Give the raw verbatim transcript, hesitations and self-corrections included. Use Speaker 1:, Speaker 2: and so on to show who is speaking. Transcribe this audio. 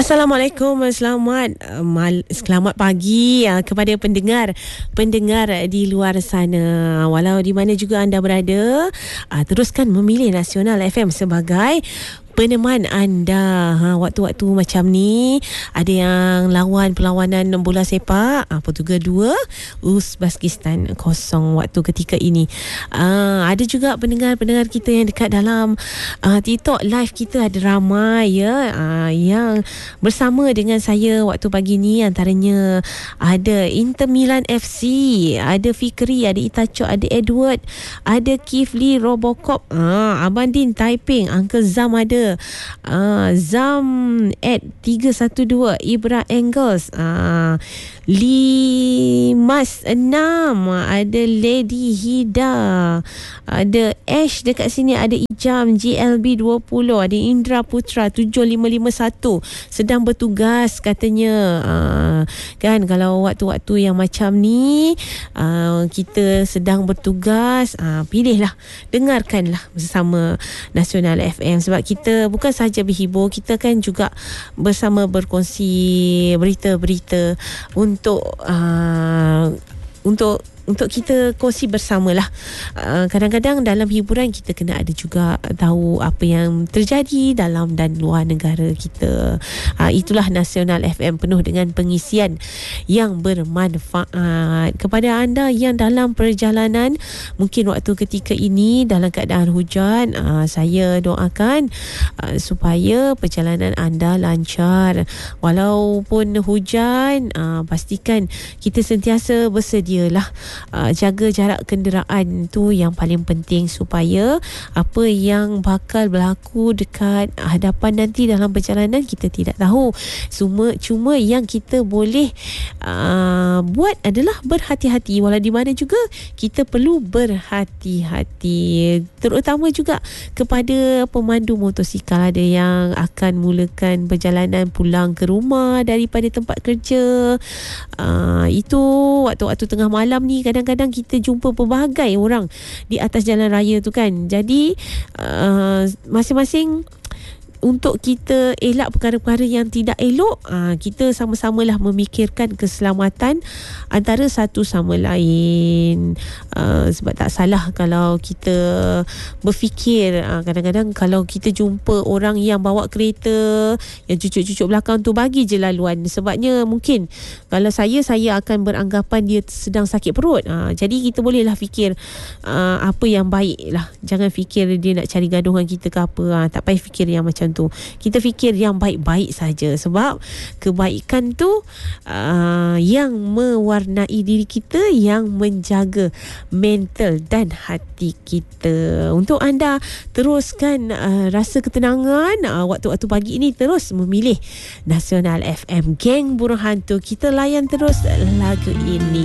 Speaker 1: Assalamualaikum, selamat uh, mal, selamat pagi uh, kepada pendengar pendengar di luar sana. Walau di mana juga anda berada, uh, teruskan memilih Nasional F M sebagai peneman anda. Ha, waktu-waktu macam ni ada yang lawan perlawanan bola sepak, ha, Portugal dua, Uzbekistan kosong waktu ketika ini. Ha, ada juga pendengar-pendengar kita yang dekat dalam uh, TikTok live kita, ada ramai ya uh, yang bersama dengan saya waktu pagi ni. Antaranya ada Inter Milan F C, ada Fikri, ada Itachok, ada Edward, ada Kifli Robocop, ha, Abang Din Taiping, Uncle Zam ada, Uh, Zam at tiga satu dua, Ibra Engels, uh, Limas enam, ada Lady Hida, ada Ash dekat sini, ada Ijam G L B dua puluh, ada Indra Putra tujuh lima lima satu sedang bertugas katanya. Uh, kan kalau waktu-waktu yang macam ni uh, kita sedang bertugas, uh, pilihlah, dengarkanlah bersama Nasional F M, sebab kita bukan sahaja berhibur, kita kan juga bersama berkongsi berita-berita untuk uh, untuk untuk kita kongsi bersamalah. Uh, kadang-kadang dalam hiburan kita kena ada juga tahu apa yang terjadi dalam dan luar negara kita. Uh, itulah Nasional F M, penuh dengan pengisian yang bermanfaat kepada anda yang dalam perjalanan. Mungkin waktu ketika ini dalam keadaan hujan, uh, saya doakan uh, supaya perjalanan anda lancar. Walaupun hujan, uh, pastikan kita sentiasa bersedialah. Uh, jaga jarak kenderaan, tu yang paling penting, supaya apa yang bakal berlaku dekat hadapan nanti dalam perjalanan kita tidak tahu. Cuma, cuma yang kita boleh uh, buat adalah berhati-hati. Walau di mana juga kita perlu berhati-hati, terutama juga kepada pemandu motosikal. Ada yang akan mulakan perjalanan pulang ke rumah daripada tempat kerja. Uh, itu waktu-waktu tengah malam ni, kadang-kadang kita jumpa pelbagai orang di atas jalan raya tu kan. Jadi uh, masing-masing untuk kita elak perkara-perkara yang tidak elok, aa, kita sama-samalah memikirkan keselamatan antara satu sama lain. Aa, sebab tak salah kalau kita berfikir, aa, kadang-kadang kalau kita jumpa orang yang bawa kereta, yang cucuk-cucuk belakang tu, bagi je laluan. Sebabnya mungkin kalau saya, saya akan beranggapan dia sedang sakit perut. Aa, jadi kita bolehlah fikir aa, apa yang baik lah. Jangan fikir dia nak cari gaduh dengan kita ke apa. Aa, tak payah fikir yang macam tu. Kita fikir yang baik-baik saja, sebab kebaikan tu uh, yang mewarnai diri kita, yang menjaga mental dan hati kita. Untuk anda teruskan uh, rasa ketenangan uh, waktu-waktu pagi ini, terus memilih Nasional F M. Geng Burung Hantu, kita layan terus lagu ini.